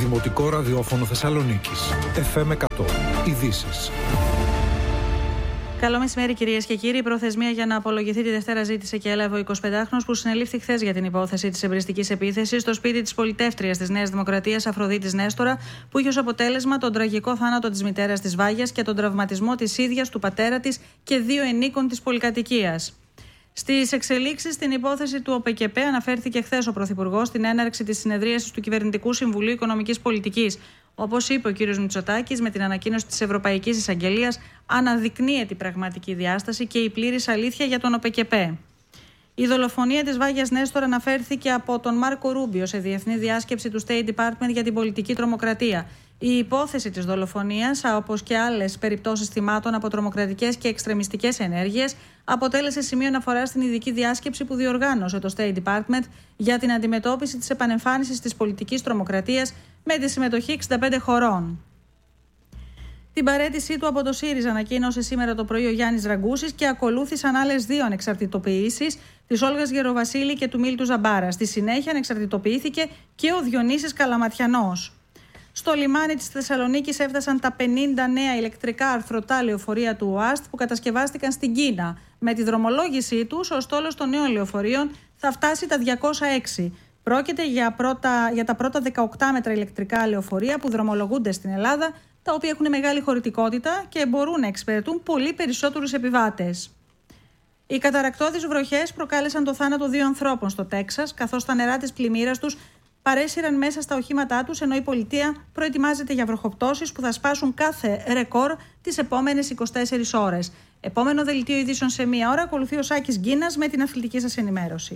Δημοτικό Ραδιόφωνο Θεσσαλονίκης. FM 100. Ειδήσεις. Καλό μεσημέρι, κυρίες και κύριοι. Η προθεσμία για να απολογηθεί τη Δευτέρα ζήτησε και έλαβε ο 25χρονος που συνελήφθη χθες για την υπόθεση της εμπριστικής επίθεσης στο σπίτι της πολιτεύτριας της Νέας Δημοκρατίας Αφροδίτης Νέστορα, που είχε ως αποτέλεσμα τον τραγικό θάνατο της μητέρας της Βάγιας και τον τραυματισμό της ίδιας, του πατέρα της και 2 ενίκων της πολυκατοικίας. Στις εξελίξεις στην υπόθεση του ΟΠΕΚΕΠΕ αναφέρθηκε χθες ο Πρωθυπουργός στην έναρξη της συνεδρίασης του Κυβερνητικού Συμβουλίου Οικονομικής Πολιτικής. Όπως είπε ο κ. Μητσοτάκης, με την ανακοίνωση της Ευρωπαϊκής Εισαγγελίας αναδεικνύεται η πραγματική διάσταση και η πλήρης αλήθεια για τον ΟΠΕΚΕΠΕ. Η δολοφονία της Βάγιας Νέστορα αναφέρθηκε από τον Μάρκο Ρούμπιο σε διεθνή διάσκεψη του State Department για την πολιτική τρομοκρατία. Η υπόθεση της δολοφονίας, όπως και άλλες περιπτώσεις θυμάτων από τρομοκρατικές και εξτρεμιστικές ενέργειες, αποτέλεσε σημείο αναφοράς στην ειδική διάσκεψη που διοργάνωσε το State Department για την αντιμετώπιση της επανεμφάνισης της πολιτικής τρομοκρατίας με τη συμμετοχή 65 χωρών. Την παραίτησή του από το ΣΥΡΙΖΑ ανακοίνωσε σήμερα το πρωί ο Γιάννης Ραγκούσης και ακολούθησαν άλλες 2 ανεξαρτητοποιήσεις, της Όλγας Γεροβασίλη και του Μίλτου Ζαμπάρα. Στη συνέχεια ανεξαρτητοποιήθηκε και ο Διονύσης Καλαματιανός. Στο λιμάνι της Θεσσαλονίκης έφτασαν τα 50 νέα ηλεκτρικά αρθρωτά λεωφορεία του ΟΑΣΤ που κατασκευάστηκαν στην Κίνα. Με τη δρομολόγησή τους, ο στόλος των νέων λεωφορείων θα φτάσει τα 206. Πρόκειται για τα πρώτα 18 μέτρα ηλεκτρικά λεωφορεία που δρομολογούνται στην Ελλάδα, τα οποία έχουν μεγάλη χωρητικότητα και μπορούν να εξυπηρετούν πολύ περισσότερους επιβάτες. Οι καταρρακτώδεις βροχές προκάλεσαν το θάνατο 2 ανθρώπων στο Τέξας, καθώς τα νερά της πλημμύρας τους παρέσυραν μέσα στα οχήματά τους, ενώ η πολιτεία προετοιμάζεται για βροχοπτώσεις που θα σπάσουν κάθε ρεκόρ τις επόμενες 24 ώρες. Επόμενο δελτίο ειδήσεων σε 1 ώρα, ακολουθεί ο Σάκης Γκίνας με την αθλητική σας ενημέρωση.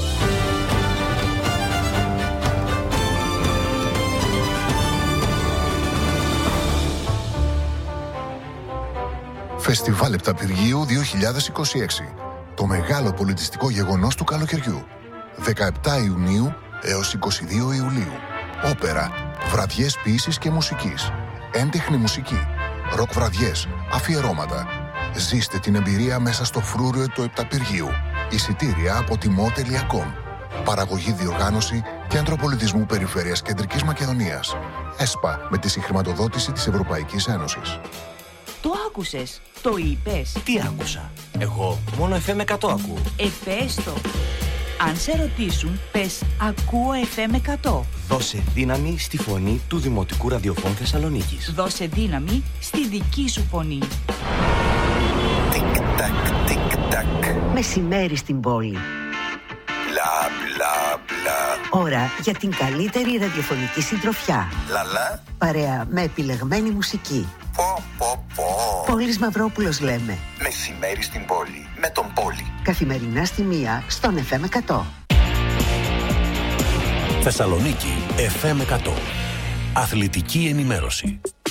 Φεστιβάλ Επταπηργίου 2026. Το μεγάλο πολιτιστικό γεγονός του καλοκαιριού. 17 Ιουνίου έως 22 Ιουλίου. Όπερα, βραδιές ποίησης και μουσικής, έντεχνη μουσική, ροκ βραδιές, αφιερώματα. Ζήστε την εμπειρία μέσα στο φρούριο του Επταπηργίου. Εισιτήρια από timo.com. Παραγωγή, διοργάνωση Κέντρο Πολιτισμού Περιφέρειας Κεντρικής Μακεδονίας. ΕΣΠΑ, με τη συγχρηματοδότηση της Ευρωπαϊκής Ένωσης. Το άκουσες, το είπες. Τι άκουσα? Εγώ μόνο FM 100 ακούω. Πες το. Αν σε ρωτήσουν, πες ακούω FM 100. Δώσε δύναμη στη φωνή του Δημοτικού Ραδιοφώνου Θεσσαλονίκης. Δώσε δύναμη στη δική σου φωνή. Τικ-τακ, τικ-τακ. Μεσημέρι στην πόλη. Μπλα, μπλα, μπλα. Ώρα για την καλύτερη ραδιοφωνική συντροφιά. Λαλά. Παρέα με επιλεγμένη μουσική. Πω, πω, πω. Πόλης Μαυρόπουλος λέμε. Μεσημέρι στην πόλη. Με τον Πόλη. Καθημερινά στη 1 στον FM 100. Θεσσαλονίκη FM 100. Αθλητική ενημέρωση.